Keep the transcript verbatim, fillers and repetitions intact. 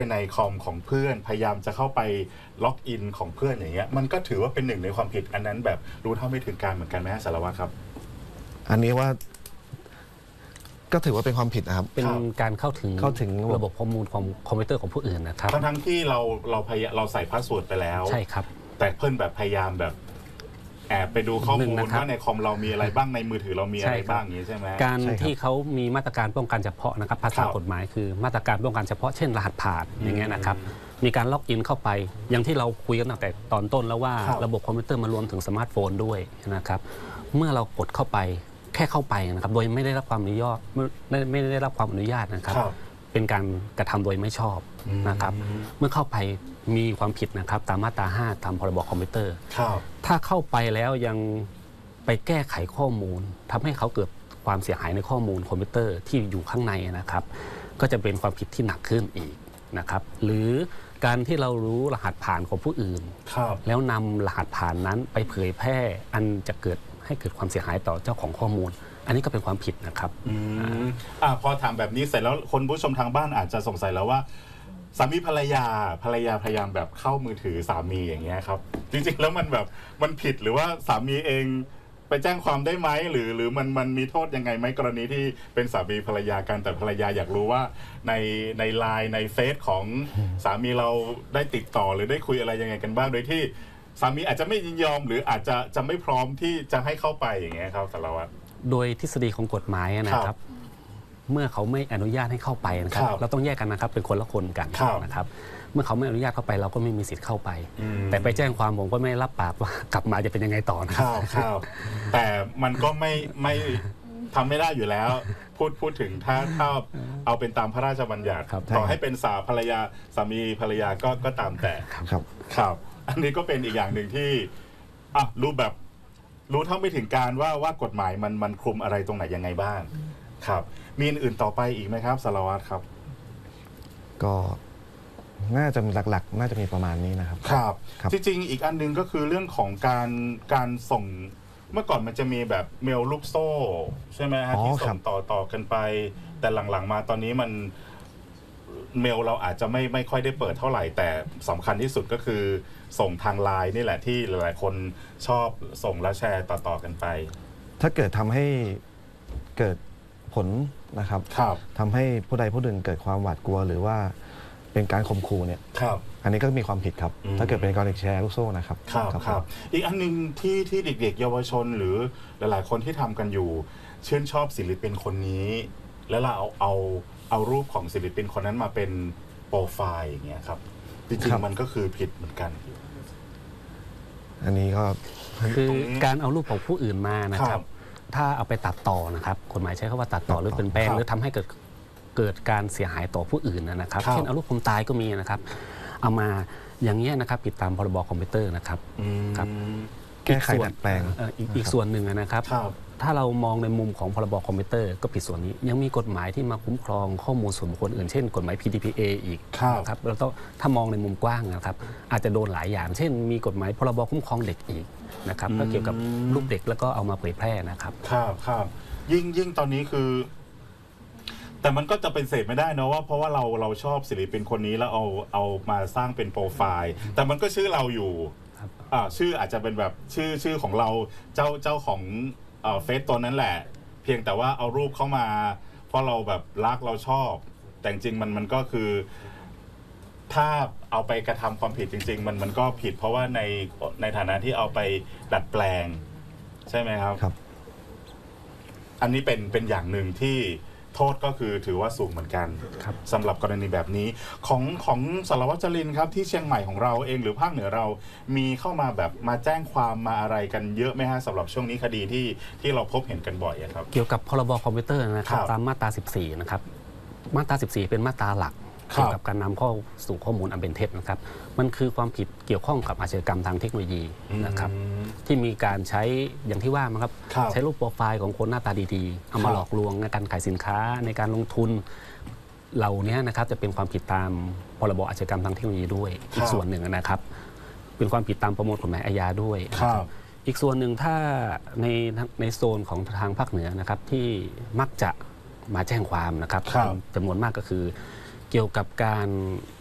ในคอมของเพื่อนพยายามจะเข้าไปล็อกอินของเพื่อนอย่างเงี้ยมันก็ถือว่าเป็นหนึ่งในความผิดอันนั้นแบบรู้เท่าไม่ถึงการเหมือนกันไหมสารวัตรครับอันนี้ว่าก็ถือว่าเป็นความผิดนะครับเป็นการเข้าถึงเข้าถึงระบบข้อมูลของคอมพิวเตอร์ของผู้อื่นนะครับทั้งทั้งที่เราเราพยเราใส่พาสเวิร์ดไปแล้วใช่ครับแต่เพื่อนแบบพยายามแบบแอบไปดูข้อมูลว่าในคอมเรามีอะไรบ้างในมือถือเรามีอะไรบ้างอย่างนี้ใช่ไหมการที่เขามีมาตรการป้องกันเฉพาะนะครับภาษากฎหมายคือมาตรการป้องกันเฉพาะเช่นรหัสผ่านอย่างเงี้ยนะครับมีการล็อกอินเข้าไปอย่างที่เราคุยกันตั้งแต่ตอนต้นแล้วว่าระบบคอมพิวเตอร์มารวมถึงสมาร์ทโฟนด้วยนะครับเมื่อเรากดเข้าไปแค่เข้าไปนะครับโดยไม่ได้รับความอนุญาตไม่ได้รับความอนุญาตนะครับเป็นการกระทำโดยไม่ชอบนะครับเมื่อเข้าไปมีความผิดนะครับตามมาตราห้าตามพรบคอมพิวเตอร์ถ้าเข้าไปแล้วยังไปแก้ไขข้อมูลทำให้เขาเกิดความเสียหายในข้อมูลคอมพิวเตอร์ที่อยู่ข้างในนะครับก็จะเป็นความผิดที่หนักขึ้นอีกนะครับหรือการที่เรารู้รหัสผ่านของผู้อื่นแล้วนำรหัสผ่านนั้นไปเผยแพร่อันจะเกิดให้เกิดความเสียหายต่อเจ้าของข้อมูลอันนี้ก็เป็นความผิดนะครับอืมอ่าพอถามแบบนี้เสร็จแล้วคนผู้ชมทางบ้านอาจจะสงสัยแล้วว่าสามีภรรยาภรรยาพยายามแบบเข้ามือถือสามีอย่างเงี้ยครับจริงๆแล้วมันแบบมันผิดหรือว่าสามีเองไปแจ้งความได้ไหมหรือหรือมันมันมีโทษยังไงไหมกรณีที่เป็นสามีภรรยากันแต่ภรรยาอยากรู้ว่าในในไลน์ในเฟซของสามีเราได้ติดต่อหรือได้คุยอะไรยังไงกันบ้างโดยที่สามีอาจจะไม่ยินยอมหรืออาจจะจะไม่พร้อมที่จะให้เข้าไปอย่างเงี้ยครับสารวัตรโดยทฤษฎีของกฎหมายนะครับเมื่อเขาไม่อนุญาตให้เข้าไปนะครับเราต้องแยกกันนะครับเป็นคนละคนกันนะครับเมื่อเขาไม่อนุญาตเข้าไปเราก็ไม่มีสิทธิ์เข้าไปแต่ไปแจ้งความผมก็ไม่รับปากว่ากลับมาจะเป็นยังไงต่อนะครับแต่มันก็ไม่ไม่ทำไม่ได้อยู่แล้วพูดพูดถึงถ้าถ้าเอาเป็นตามพระราชบัญญัติต่อให้เป็นสาภรรยาสามีภรรยาก็ก็ตามแต่ครับครับอันนี้ก็เป็นอีกอย่างหนึ่งที่อ่ะรู้แบบรู้เท่าไม่ถึงการว่าว่ากฎหมายมันมันคลุมอะไรตรงไหนยังไงบ้างครับมีอื่นต่อไปอีกไหมครับสารวัตรครับก็น่าจะมีหลักๆน่าจะมีประมาณนี้นะครับครับจริงๆอีกอันนึงก็คือเรื่องของการการส่งเมื่อก่อนมันจะมีแบบเมลลูกโซ่ใช่ไหมฮะที่ส่งต่อต่อกันไปแต่หลังๆมาตอนนี้มันเมลเราอาจจะไม่ไม่ค่อยได้เปิดเท่าไหร่แต่สำคัญที่สุดก็คือส่งทางไลน์นี่แหละที่หลายๆคนชอบส่งและแชร์ต่อๆกันไปถ้าเกิดทำให้เกิดผลนะครับทำให้ผู้ใดผู้หนึ่งเกิดความหวาดกลัวหรือว่าเป็นการข่มขู่เนี่ยอันนี้ก็มีความผิดครับถ้าเกิดเป็นกรณีแชร์ลูกโซ่นะครับครับครับอีกอันนึงที่ที่เด็กๆเยาวชนหรือหลายๆคนที่ทำกันอยู่ชื่นชอบศิลปินคนนี้แล้วเราเอาเอาเอารูปของศิลปินคนนั้นมาเป็นโปรไฟล์อย่างเงี้ยครับจริงๆมันก็คือผิดเหมือนกันอันนี้ก็คือการเอารูปของผู้อื่นมานะครับถ้าเอาไปตัดต่อนะครับกฎหมายใช้คำว่าตัดต่อหรือเป็นแปลงหรือทำให้เกิดเกิดการเสียหายต่อผู้อื่นนะครับเช่นเอารูปคนตายก็มีนะครับเอามาอย่างเงี้ยนะครับผิดตามพรบคอมพิวเตอร์นะครับครับแก้ไขดัดแปลงอีกส่วนหนึ่งนะครับถ้าเรามองในมุมของพรบคอมพิวเตอร์ก็ผิดส่วนนี้ยังมีกฎหมายที่มาคุ้มครองข้อมูลส่วนบุคคลอื่นเช่นกฎหมาย พี ดี พี เอ อีกนะครับเราต้องถ้ามองในมุมกว้างนะครับอาจจะโดนหลายอย่างเช่นมีกฎหมายพรบคุ้มครองเด็กอีกนะครับก็เกี่ยวกับรูปเด็กแล้วก็เอามาเผยแพร่นะครับครับครับยิ่งยิ่งตอนนี้คือแต่มันก็จะเป็นเสพไม่ได้นะว่าเพราะว่าเราเราชอบศิลปินคนนี้แล้วเอาเอามาสร้างเป็นโปรไฟล์แต่มันก็ชื่อเราอยู่อ่าชื่ออาจจะเป็นแบบชื่อชื่อของเราเจ้าเจ้าของเฟซตัวนั้นแหละเพียงแต่ว่าเอารูปเข้ามาเพราะเราแบบรักเราชอบแต่จริงมันมันก็คือถ้าเอาไปกระทำความผิดจริงๆมันมันก็ผิดเพราะว่าในในฐานะที่เอาไปดัดแปลงใช่ไหมครับครับอันนี้เป็นเป็นอย่างหนึ่งที่โทษก็คือถือว่าสูงเหมือนกันสำหรับกรณีแบบนี้ของของสารวัตรจรินครับที่เชียงใหม่ของเราเองหรือภาคเหนือเรามีเข้ามาแบบมาแจ้งความมาอะไรกันเยอะไหมฮะสำหรับช่วงนี้คดีที่ที่เราพบเห็นกันบ่อยครับเกี่ยวกับพรบคอมพิวเตอร์นะครับตามมาตราสิบสี่นะครับมาตราสิบสี่เป็นมาตราหลักเกี่ยวกับการนำเข้าสู่ข้อมูลอันเป็นเท็จนะครับมันคือความผิดเกี่ยวข้องกับอาชญากรรมทางเทคโนโลยีนะครับที่มีการใช้อย่างที่ว่ามั้งครับใช้รูปโปรไฟล์ของคนหน้าตาดีๆเอามาหลอกลวงในการขายสินค้าในการลงทุนเหล่านี้นะครับจะเป็นความผิดตามพรบอาชญากรรมทางเทคโนโลยีด้วยอีกส่วนหนึ่งนะครับเป็นความผิดตามประมวลกฎหมายอาญาด้วยอีกส่วนหนึ่งถ้าในในโซนของทางภาคเหนือนะครับที่มักจะมาแจ้งความนะครับจำนวนมากก็คือเกี่ยวกับการ